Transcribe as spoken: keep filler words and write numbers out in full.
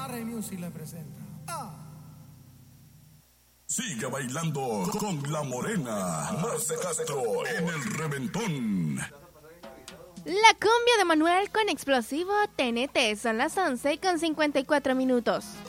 Rey Music le presenta. Ah. Sigue bailando con La Morena, Marce Castro en el Reventón. La cumbia de Manuel con Explosivo T N T. Son las once con cincuenta y cuatro minutos.